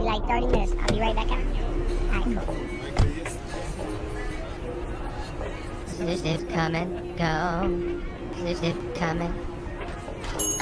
like 30 minutes. I'll be right back out. All right, cool. This is come and go. This is come and